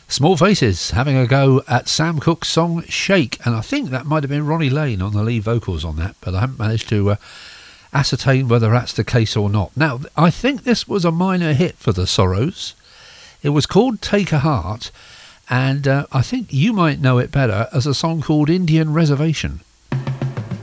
Small Faces having a go at Sam Cooke's song Shake, and I think that might have been Ronnie Lane on the lead vocals on that, but I haven't managed to ascertain whether that's the case or not. Now, I think this was a minor hit for the Sorrows. It was called Take a Heart, and I think you might know it better as a song called Indian Reservation.